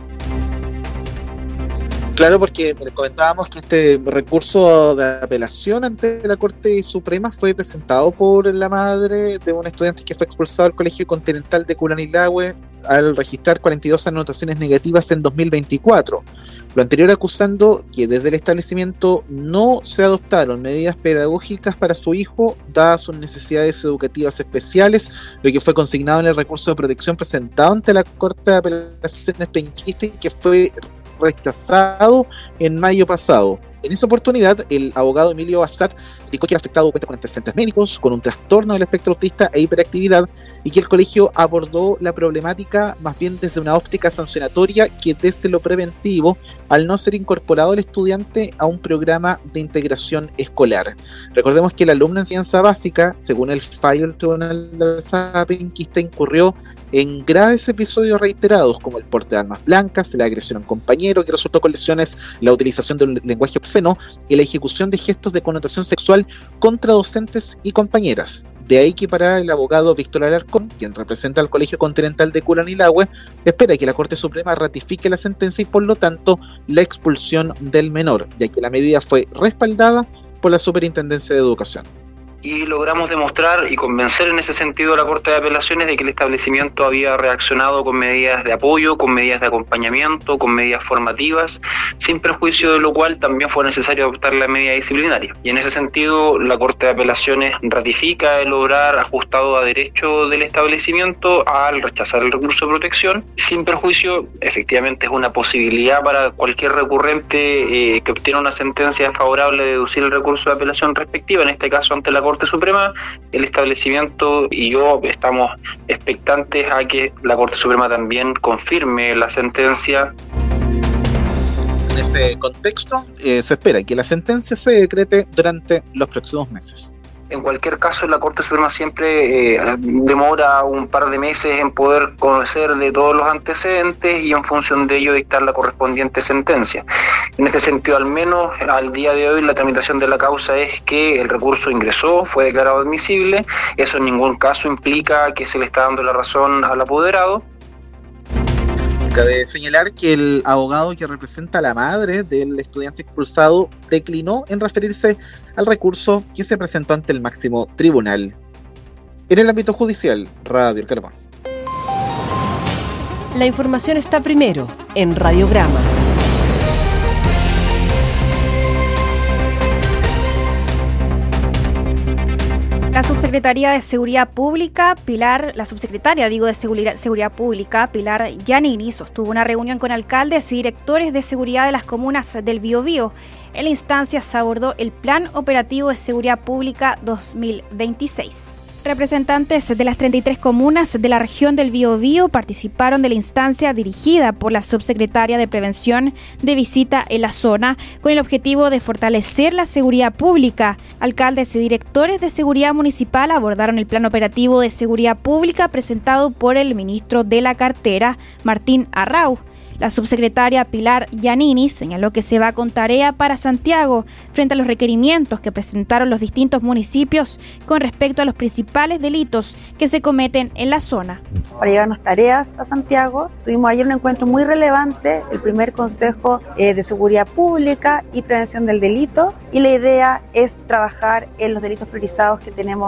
Claro, porque comentábamos que este recurso de apelación ante la Corte Suprema fue presentado por la madre de un estudiante que fue expulsado del Colegio Continental de Curanilahue al registrar cuarenta y dos anotaciones negativas en dos mil veinticuatro. Lo anterior acusando que desde el establecimiento no se adoptaron medidas pedagógicas para su hijo, dadas sus necesidades educativas especiales, lo que fue consignado en el recurso de protección presentado ante la Corte de Apelaciones Penquista, que fue rechazado en mayo pasado. En esa oportunidad, el abogado Emilio Bazar indicó que el afectado cuenta con antecedentes médicos, con un trastorno del espectro autista e hiperactividad, y que el colegio abordó la problemática más bien desde una óptica sancionatoria que desde lo preventivo, al no ser incorporado el estudiante a un programa de integración escolar. Recordemos que el alumno en ciencia básica, según el fallo del Tribunal de la Alzada Penquista, incurrió en graves episodios reiterados como el porte de armas blancas, la agresión a un compañero que resultó con lesiones, la utilización de un lenguaje obsceno y la ejecución de gestos de connotación sexual contra docentes y compañeras. De ahí que para el abogado Víctor Alarcón, quien representa al Colegio Continental de Curanilahue, espera que la Corte Suprema ratifique la sentencia y por lo tanto la expulsión del menor, ya que la medida fue respaldada por la Superintendencia de Educación. Y logramos demostrar y convencer en ese sentido a la Corte de Apelaciones de que el establecimiento había reaccionado con medidas de apoyo, con medidas de acompañamiento, con medidas formativas, sin perjuicio de lo cual también fue necesario adoptar la medida disciplinaria. Y en ese sentido la Corte de Apelaciones ratifica el obrar ajustado a derecho del establecimiento al rechazar el recurso de protección, sin perjuicio. Efectivamente es una posibilidad para cualquier recurrente eh, que obtiene una sentencia favorable de deducir el recurso de apelación respectiva, en este caso ante la Corte Corte Suprema. El establecimiento y yo estamos expectantes a que la Corte Suprema también confirme la sentencia. En ese contexto, eh, se espera que la sentencia se decrete durante los próximos meses. En cualquier caso, la Corte Suprema siempre eh, demora un par de meses en poder conocer de todos los antecedentes y en función de ello dictar la correspondiente sentencia. En este sentido, al menos al día de hoy, la tramitación de la causa es que el recurso ingresó, fue declarado admisible. Eso en ningún caso implica que se le está dando la razón al apoderado. Cabe señalar que el abogado que representa a la madre del estudiante expulsado declinó en referirse al recurso que se presentó ante el máximo tribunal. En el ámbito judicial, Radio El Carbón. La información está primero en Radiograma. La subsecretaria de Seguridad Pública, Pilar, la subsecretaria, digo, de Seguridad, Seguridad Pública, Pilar Giannini, sostuvo una reunión con alcaldes y directores de seguridad de las comunas del Biobío. En la instancia se abordó el Plan Operativo de Seguridad Pública dos mil veintiséis. Representantes de las treinta y tres comunas de la región del Biobío participaron de la instancia dirigida por la subsecretaria de Prevención de visita en la zona con el objetivo de fortalecer la seguridad pública. Alcaldes y directores de seguridad municipal abordaron el plan operativo de seguridad pública presentado por el ministro de la cartera, Martín Arrau. La subsecretaria Pilar Giannini señaló que se va con tarea para Santiago frente a los requerimientos que presentaron los distintos municipios con respecto a los principales delitos que se cometen en la zona. Para llevarnos tareas a Santiago, tuvimos ayer un encuentro muy relevante, el primer Consejo eh, de Seguridad Pública y Prevención del Delito, y la idea es trabajar en los delitos priorizados que tenemos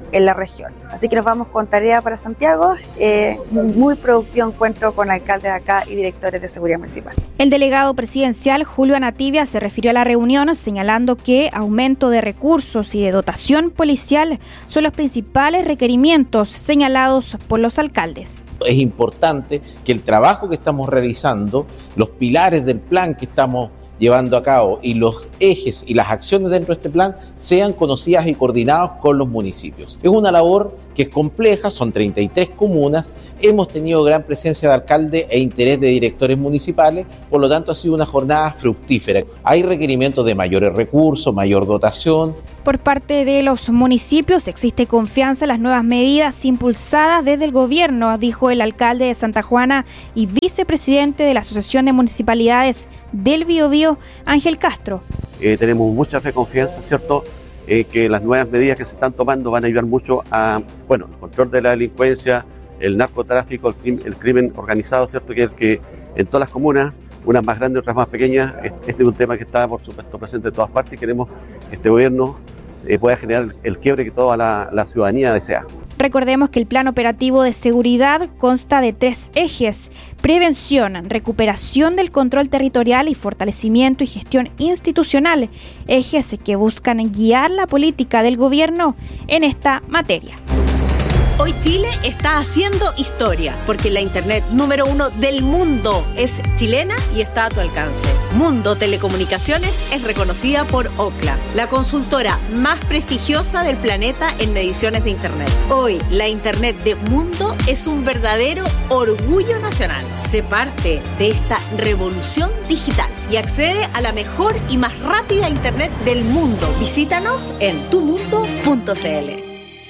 en la región. Así que nos vamos con tarea para Santiago, eh, muy productivo encuentro con alcaldes acá y directores de seguridad municipal. El delegado presidencial Julio Anativia se refirió a la reunión señalando que aumento de recursos y de dotación policial son los principales requerimientos señalados por los alcaldes. Es importante que el trabajo que estamos realizando, los pilares del plan que estamos llevando a cabo y los ejes y las acciones dentro de este plan sean conocidas y coordinadas con los municipios. Es una labor que es compleja, son treinta y tres comunas, hemos tenido gran presencia de alcaldes e interés de directores municipales, por lo tanto ha sido una jornada fructífera. Hay requerimientos de mayores recursos, mayor dotación. Por parte de los municipios existe confianza en las nuevas medidas impulsadas desde el gobierno, dijo el alcalde de Santa Juana y vicepresidente de la Asociación de Municipalidades del Biobío, Ángel Castro. Eh, tenemos mucha fe, confianza, ¿cierto?, eh, que las nuevas medidas que se están tomando van a ayudar mucho a, bueno, el control de la delincuencia, el narcotráfico, el crimen, el crimen organizado, ¿cierto?, que es que en todas las comunas, unas más grandes, otras más pequeñas, este es un tema que está, por supuesto, presente en todas partes y queremos que este gobierno eh, pueda generar el quiebre que toda la, la ciudadanía desea. Recordemos que el plan operativo de seguridad consta de tres ejes: prevención, recuperación del control territorial y fortalecimiento y gestión institucional, ejes que buscan guiar la política del gobierno en esta materia. Hoy Chile está haciendo historia, porque la internet número uno del mundo es chilena y está a tu alcance. Mundo Telecomunicaciones es reconocida por Ookla, la consultora más prestigiosa del planeta en mediciones de internet. Hoy, la internet de Mundo es un verdadero orgullo nacional. Sé parte de esta revolución digital y accede a la mejor y más rápida internet del mundo. Visítanos en tu mundo punto c l.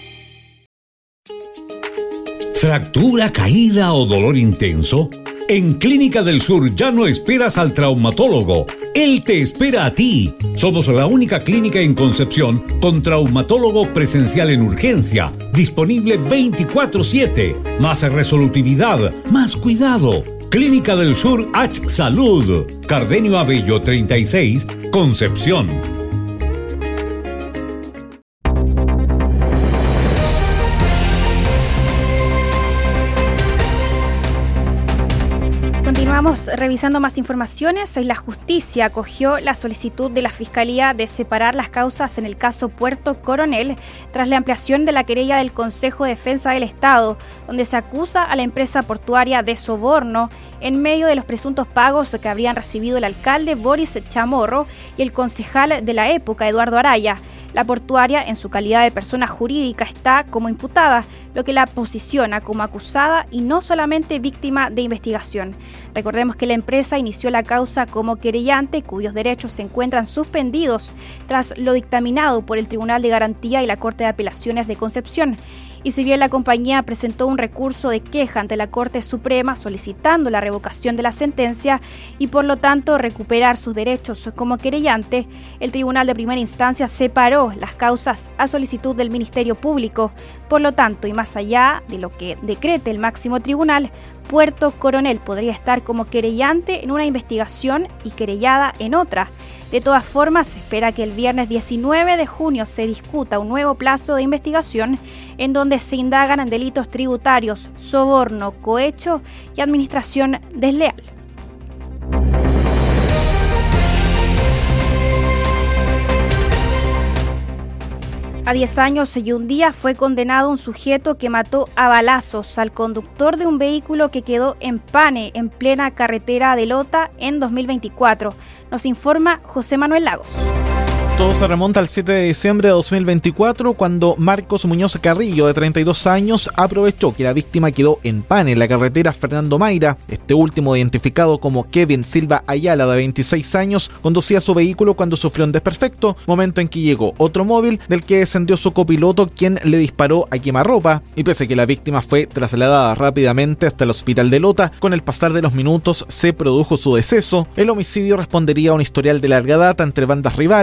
¿Fractura, caída o dolor intenso? En Clínica del Sur ya no esperas al traumatólogo. Él te espera a ti. Somos la única clínica en Concepción con traumatólogo presencial en urgencia, disponible veinticuatro siete. Más resolutividad, más cuidado. Clínica del Sur H Salud. Cardenio Abello treinta y seis, Concepción. Continuamos revisando más informaciones. La justicia acogió la solicitud de la Fiscalía de separar las causas en el caso Puerto Coronel tras la ampliación de la querella del Consejo de Defensa del Estado, donde se acusa a la empresa portuaria de soborno en medio de los presuntos pagos que habrían recibido el alcalde Boris Chamorro y el concejal de la época, Eduardo Araya. La portuaria, en su calidad de persona jurídica, está como imputada, lo que la posiciona como acusada y no solamente víctima de investigación. Recordemos que la empresa inició la causa como querellante, cuyos derechos se encuentran suspendidos tras lo dictaminado por el Tribunal de Garantía y la Corte de Apelaciones de Concepción. Y si bien la compañía presentó un recurso de queja ante la Corte Suprema solicitando la revocación de la sentencia y por lo tanto recuperar sus derechos como querellante, el Tribunal de Primera Instancia separó las causas a solicitud del Ministerio Público. Por lo tanto, y más allá de lo que decrete el máximo tribunal, Puerto Coronel podría estar como querellante en una investigación y querellada en otra. De todas formas, se espera que el viernes diecinueve de junio se discuta un nuevo plazo de investigación en donde se indagan en delitos tributarios, soborno, cohecho y administración desleal. A diez años y un día fue condenado un sujeto que mató a balazos al conductor de un vehículo que quedó en Pane en plena carretera de Lota en dos mil veinticuatro. Nos informa José Manuel Lagos. Todo se remonta al siete de diciembre de dos mil veinticuatro, cuando Marcos Muñoz Carrillo, de treinta y dos años, aprovechó que la víctima quedó en Pane en la carretera Fernando Mayra. Este último, identificado como Kevin Silva Ayala, de veintiséis años, conducía su vehículo cuando sufrió un desperfecto, momento en que llegó otro móvil del que descendió su copiloto, quien le disparó a quemarropa, y pese a que la víctima fue trasladada rápidamente hasta el hospital de Lota, con el pasar de los minutos se produjo su deceso. El homicidio respondería a un historial de larga data entre bandas rivales, según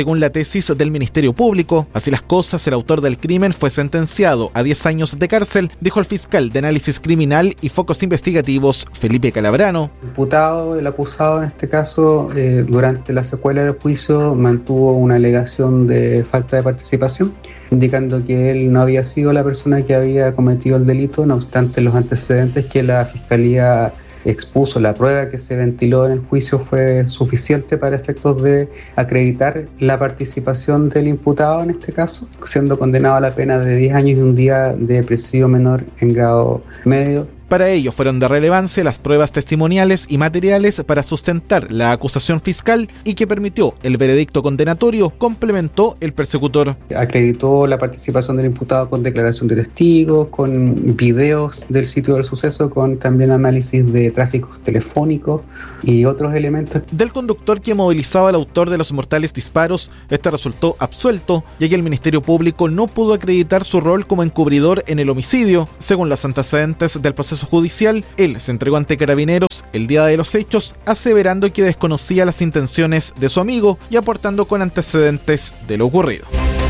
según la tesis del Ministerio Público. Así las cosas, el autor del crimen fue sentenciado a diez años de cárcel, dijo el fiscal de análisis criminal y focos investigativos Felipe Calabrano. El imputado, el acusado en este caso, eh, durante la secuela del juicio mantuvo una alegación de falta de participación, indicando que él no había sido la persona que había cometido el delito. No obstante, los antecedentes que la Fiscalía expuso, la prueba que se ventiló en el juicio fue suficiente para efectos de acreditar la participación del imputado en este caso, siendo condenado a la pena de diez años y un día de presidio menor en grado medio. Para ello fueron de relevancia las pruebas testimoniales y materiales para sustentar la acusación fiscal y que permitió el veredicto condenatorio, complementó el persecutor. Acreditó la participación del imputado con declaración de testigos, con videos del sitio del suceso, con también análisis de tráficos telefónicos y otros elementos. Del conductor que movilizaba al autor de los mortales disparos, este resultó absuelto, ya que el Ministerio Público no pudo acreditar su rol como encubridor en el homicidio. Según los antecedentes del proceso judicial, él se entregó ante Carabineros el día de los hechos, aseverando que desconocía las intenciones de su amigo y aportando con antecedentes de lo ocurrido.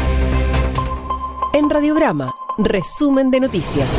En Radiograma, resumen de noticias.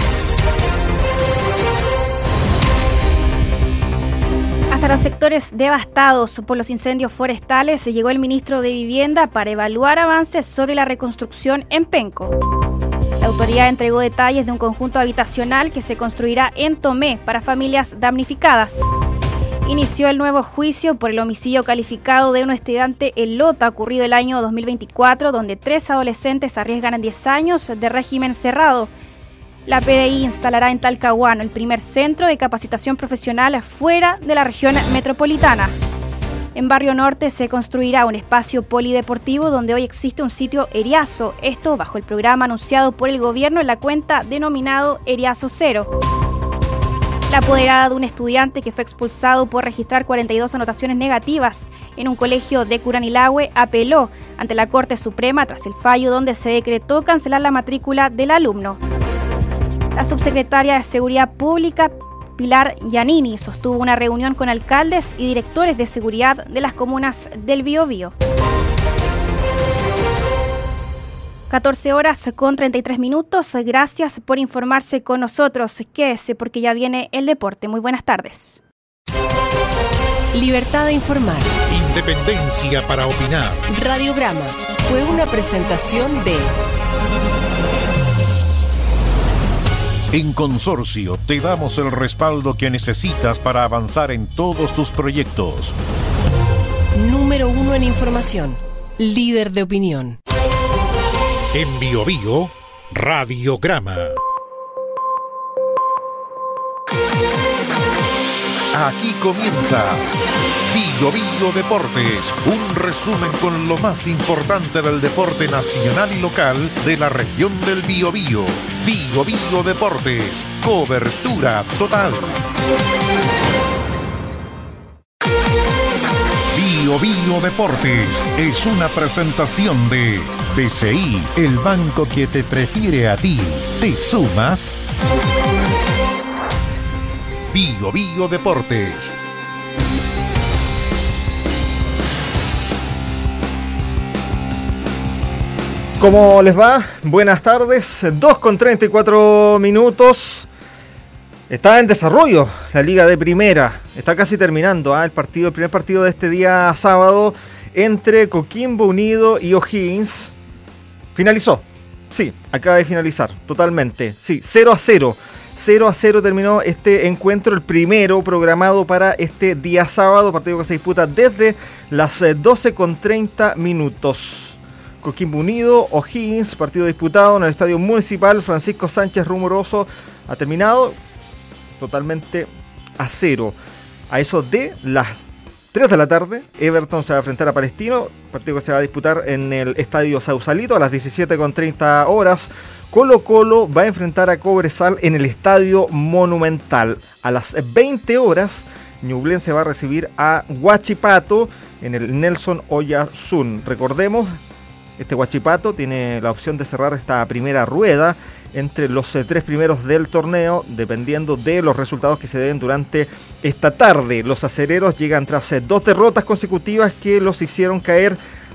Hasta los sectores devastados por los incendios forestales se llegó el ministro de Vivienda para evaluar avances sobre la reconstrucción en Penco. La autoridad entregó detalles de un conjunto habitacional que se construirá en Tomé para familias damnificadas. Inició el nuevo juicio por el homicidio calificado de un estudiante en Lota ocurrido el año dos mil veinticuatro, donde tres adolescentes arriesgan diez años de régimen cerrado. La P D I instalará en Talcahuano el primer centro de capacitación profesional fuera de la región metropolitana. En Barrio Norte se construirá un espacio polideportivo donde hoy existe un sitio Eriazo, esto bajo el programa anunciado por el gobierno en la cuenta denominado Eriazo Cero. La apoderada de un estudiante que fue expulsado por registrar cuarenta y dos anotaciones negativas en un colegio de Curanilahue apeló ante la Corte Suprema tras el fallo donde se decretó cancelar la matrícula del alumno. La subsecretaria de Seguridad Pública, Pilar Giannini, sostuvo una reunión con alcaldes y directores de seguridad de las comunas del Biobío. catorce horas con treinta y tres minutos. Gracias por informarse con nosotros. Quédese porque ya viene el deporte. Muy buenas tardes. Libertad de informar. Independencia para opinar. Radiograma fue una presentación de... En Consorcio te damos el respaldo que necesitas para avanzar en todos tus proyectos. Número uno en información. Líder de opinión. En Biobío, Radiograma. Aquí comienza Biobío Deportes, un resumen con lo más importante del deporte nacional y local de la región del Biobío. Biobío Deportes, cobertura total. Biobío Deportes es una presentación de B C I, el banco que te prefiere a ti. ¿Te sumas? Biobío Deportes. ¿Cómo les va? Buenas tardes, dos con treinta y cuatro minutos. Está en desarrollo la Liga de Primera. Está casi terminando ¿eh? el partido, el primer partido de este día sábado entre Coquimbo Unido y O'Higgins. Finalizó. Sí, acaba de finalizar totalmente. Sí, cero a cero. cero a cero terminó este encuentro, el primero programado para este día sábado, partido que se disputa desde las doce con treinta minutos. Coquimbo Unido, O'Higgins, partido disputado en el Estadio Municipal Francisco Sánchez Rumoroso, ha terminado totalmente a cero. A eso de las tres de la tarde, Everton se va a enfrentar a Palestino, partido que se va a disputar en el Estadio Sausalito a las diecisiete con treinta horas. Colo Colo va a enfrentar a Cobresal en el Estadio Monumental. A las veinte horas, Ñublense va a recibir a Huachipato en el Nelson Oyarzún. Recordemos, este Huachipato tiene la opción de cerrar esta primera rueda entre los eh, tres primeros del torneo, dependiendo de los resultados que se den durante esta tarde. Los acereros llegan tras eh, dos derrotas consecutivas que los hicieron caer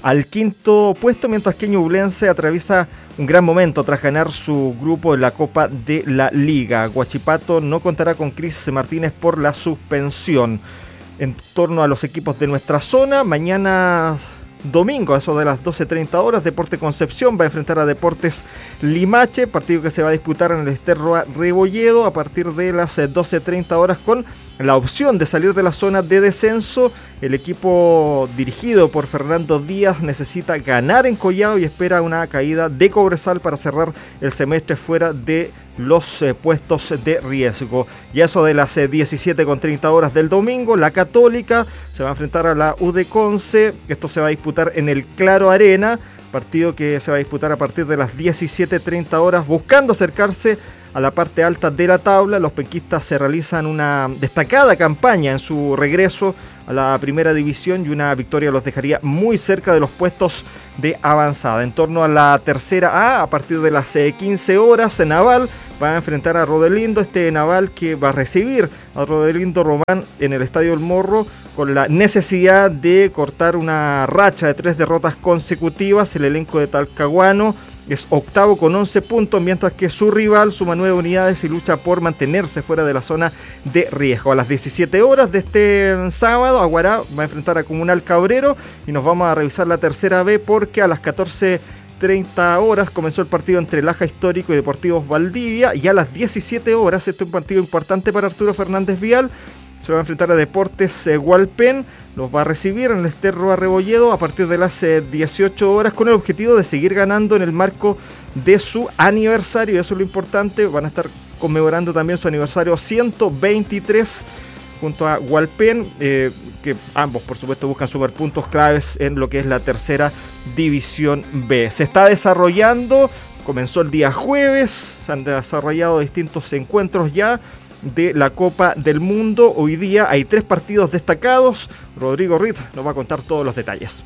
al quinto puesto, mientras que Ñublense atraviesa un gran momento tras ganar su grupo en la Copa de la Liga. Huachipato no contará con Cris Martínez por la suspensión. En torno a los equipos de nuestra zona, mañana domingo, a eso de las doce treinta horas, Deporte Concepción va a enfrentar a Deportes Limache, partido que se va a disputar en el Estero Rebolledo a partir de las doce treinta horas, con la opción de salir de la zona de descenso. El equipo dirigido por Fernando Díaz necesita ganar en Collao y espera una caída de Cobresal para cerrar el semestre fuera de los eh, puestos de riesgo. Y a eso de las eh, diecisiete con treinta horas del domingo, la Católica se va a enfrentar a la U D Conce. Esto se va a disputar en el Claro Arena, partido que se va a disputar a partir de las diecisiete treinta horas, buscando acercarse a la parte alta de la tabla. Los penquistas se realizan una destacada campaña en su regreso a la primera división y una victoria los dejaría muy cerca de los puestos de avanzada. En torno a la tercera A, a partir de las quince horas, Naval va a enfrentar a Rodelindo, este Naval que va a recibir a Rodelindo Román en el Estadio El Morro con la necesidad de cortar una racha de tres derrotas consecutivas. El elenco de Talcahuano es octavo con once puntos, mientras que su rival suma nueve unidades y lucha por mantenerse fuera de la zona de riesgo. A las diecisiete horas de este sábado, Aguará va a enfrentar a Comunal Cabrero y nos vamos a revisar la tercera B, porque a las catorce treinta horas comenzó el partido entre Laja Histórico y Deportivos Valdivia, y a las diecisiete horas, este es un partido importante para Arturo Fernández Vial, se va a enfrentar a Deportes eh, Hualpén. Los va a recibir en el Estero Rebolledo a partir de las eh, dieciocho horas, con el objetivo de seguir ganando en el marco de su aniversario. Eso es lo importante. Van a estar conmemorando también su aniversario ciento veintitrés junto a Hualpén, eh, que ambos por supuesto buscan sumar puntos claves en lo que es la tercera división B. Se está desarrollando, comenzó el día jueves, se han desarrollado distintos encuentros ya de la Copa del Mundo. Hoy día hay tres partidos destacados. Rodrigo Ritt nos va a contar todos los detalles.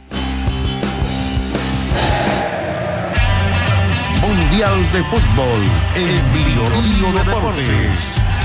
Mundial de Fútbol en Bio Bio Deportes.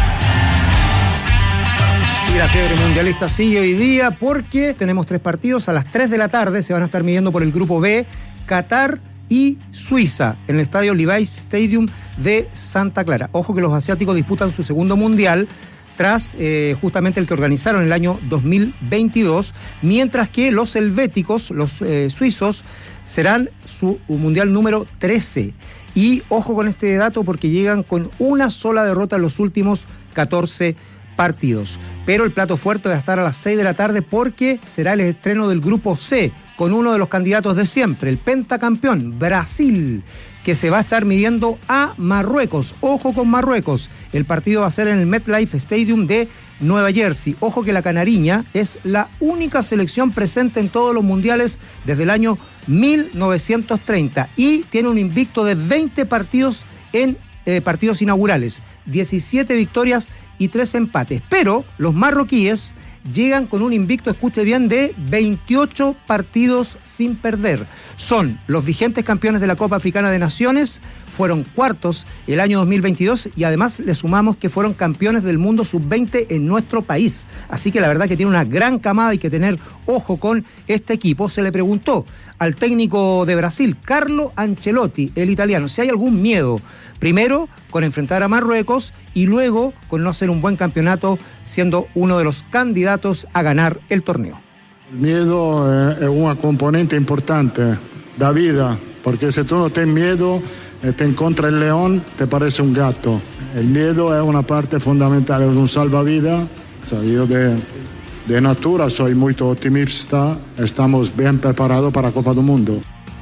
Y la fiebre mundialista sigue hoy día porque tenemos tres partidos. A las tres de la tarde se van a estar midiendo por el grupo B, Qatar y Suiza, en el estadio Levi's Stadium de Santa Clara. Ojo que los asiáticos disputan su segundo mundial tras eh, justamente el que organizaron en el año dos mil veintidós, mientras que los helvéticos, los eh, suizos, serán su mundial número trece. Y ojo con este dato porque llegan con una sola derrota en los últimos catorce partidos. Pero el plato fuerte va a estar a las seis de la tarde porque será el estreno del grupo C, con uno de los candidatos de siempre, el pentacampeón, Brasil, que se va a estar midiendo a Marruecos. Ojo con Marruecos. El partido va a ser en el MetLife Stadium de Nueva Jersey. Ojo que la canariña es la única selección presente en todos los mundiales desde el año mil novecientos treinta y tiene un invicto de veinte partidos en eh, partidos inaugurales, diecisiete victorias y tres empates. Pero los marroquíes llegan con un invicto, escuche bien, de veintiocho partidos sin perder. Son los vigentes campeones de la Copa Africana de Naciones, fueron cuartos el año dos mil veintidós y además le sumamos que fueron campeones del mundo sub veinte en nuestro país. Así que la verdad que tiene una gran camada, hay que tener ojo con este equipo. Se le preguntó al técnico de Brasil, Carlo Ancelotti, el italiano, si hay algún miedo. Primero, con enfrentar a Marruecos y luego con no hacer un buen campeonato, siendo uno de los candidatos a ganar el torneo. El miedo es una componente importante da vida, porque si tú no tienes miedo, te encuentra el león, te parece un gato. El miedo es una parte fundamental, es un salvavidas. O sea, yo de, de natura soy muy optimista, estamos bien preparados para la Copa del Mundo.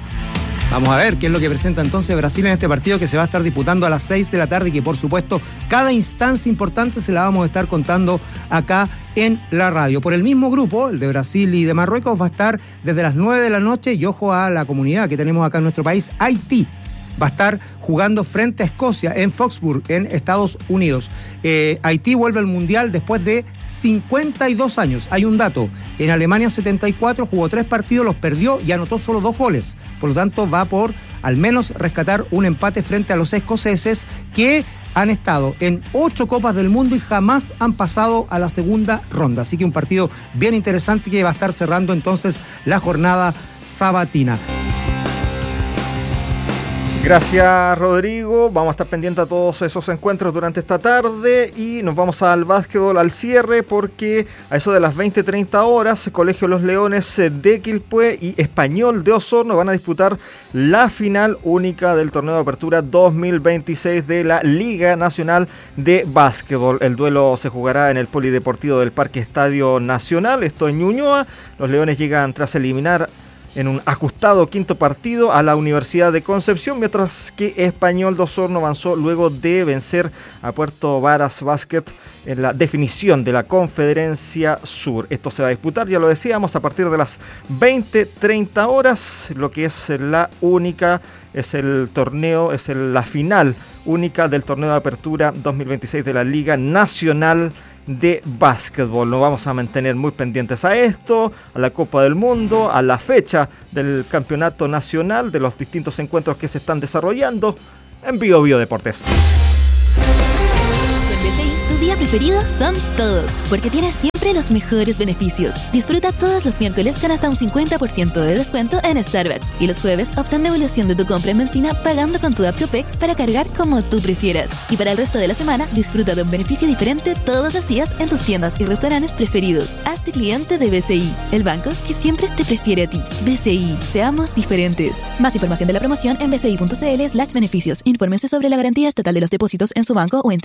Vamos a ver qué es lo que presenta entonces Brasil en este partido que se va a estar disputando a las seis de la tarde y que por supuesto cada instancia importante se la vamos a estar contando acá en la radio. Por el mismo grupo, el de Brasil y de Marruecos, va a estar desde las nueve de la noche y ojo a la comunidad que tenemos acá en nuestro país, Haití. va a estar jugando frente a Escocia en Foxborough, en Estados Unidos. Eh, Haití vuelve al Mundial después de cincuenta y dos años. Hay un dato, en Alemania setenta y cuatro jugó tres partidos, los perdió y anotó solo dos goles. Por lo tanto, va por al menos rescatar un empate frente a los escoceses, que han estado en ocho Copas del Mundo y jamás han pasado a la segunda ronda. Así que un partido bien interesante que va a estar cerrando entonces la jornada sabatina. Gracias, Rodrigo. Vamos a estar pendientes a todos esos encuentros durante esta tarde y nos vamos al básquetbol al cierre, porque a eso de las veinte treinta horas, Colegio Los Leones de Quilpué y Español de Osorno van a disputar la final única del torneo de apertura dos mil veintiséis de la Liga Nacional de Básquetbol. El duelo se jugará en el Polideportivo del Parque Estadio Nacional, esto en Ñuñoa. Los Leones llegan tras eliminar en un ajustado quinto partido a la Universidad de Concepción, mientras que Español de Osorno avanzó luego de vencer a Puerto Varas Basket en la definición de la Conferencia Sur. Esto se va a disputar, ya lo decíamos, a partir de las veinte treinta horas, lo que es la única, es el torneo, es el, la final única del torneo de apertura dos mil veintiséis de la Liga Nacional de Básquetbol. Nos vamos a mantener muy pendientes a esto, a la Copa del Mundo, a la fecha del Campeonato Nacional, de los distintos encuentros que se están desarrollando en Bio Bio Deportes. Con B C I, tu día preferido son todos, porque tienes siempre los mejores beneficios. Disfruta todos los miércoles con hasta un cincuenta por ciento de descuento en Starbucks, y los jueves obtén devolución de tu compra en benzina pagando con tu app Copec para cargar como tú prefieras. Y para el resto de la semana, disfruta de un beneficio diferente todos los días en tus tiendas y restaurantes preferidos. Hazte cliente de B C I, el banco que siempre te prefiere a ti. B C I, seamos diferentes. Más información de la promoción en bci punto cl slash beneficios. Infórmense sobre la garantía estatal de los depósitos en su banco o en